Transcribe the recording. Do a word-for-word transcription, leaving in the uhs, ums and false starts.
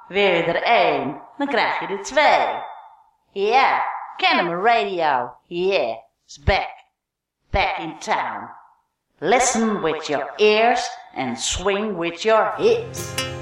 Wil je er één, dan krijg je er twee. Ja, Kennemer Radio, yeah, is back. Back in town. Listen with your ears and swing with your hips.